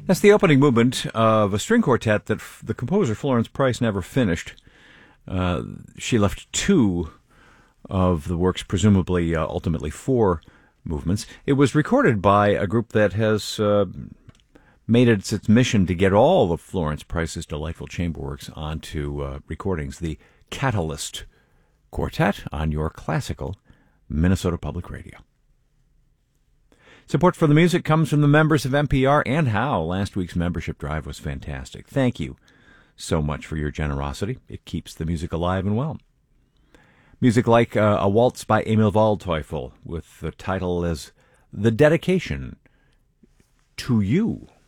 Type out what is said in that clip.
That's the opening movement of a string quartet that the composer Florence Price never finished. She left two of the works, presumably ultimately four movements. It was recorded by a group that has made it its mission to get all of Florence Price's delightful chamber works onto recordings. The Catalyst Quartet on your classical Minnesota Public Radio. Support for the music comes from the members of NPR and How. Last week's membership drive was fantastic. Thank you so much for your generosity. It keeps the music alive and well. Music like a waltz by Emil Waldteufel with the title as The Dedication to You.